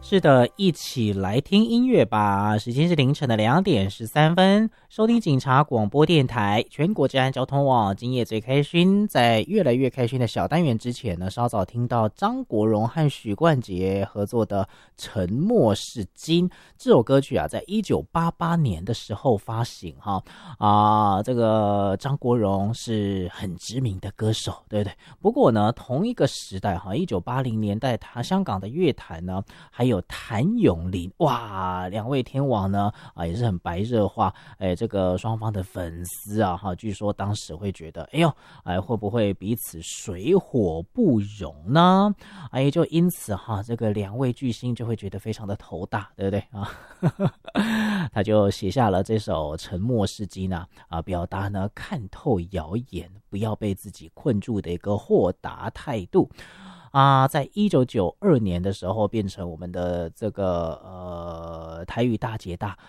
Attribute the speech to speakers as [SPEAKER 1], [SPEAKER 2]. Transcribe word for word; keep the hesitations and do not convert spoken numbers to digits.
[SPEAKER 1] 是的，一起来听音乐吧。时间是凌晨的两点十三分，收听警察广播电台全国治安交通网。今夜最开心，在越来越开心的小单元之前呢，稍早听到张国荣和许冠杰合作的《沉默是金》这首歌曲啊，在一九八八年的时候发行哈啊，这个张国荣是很知名的歌手，对不对？不过呢，同一个时代哈，一九八零年代，他香港的乐坛呢，还有谭咏麟，哇，两位天王呢啊也是很白热化，哎，这个双方的粉丝啊哈，据说当时会觉得，哎呦，哎会不会彼此水火不容呢？哎，就因此哈，这个两位巨星就会觉得非常的头大，对不对啊？他就写下了这首《沉默是金》啊，啊，表达呢看透谣言，不要被自己困住的一个豁达态度。啊，在一九九二年的时候，变成我们的这个呃台语大姐大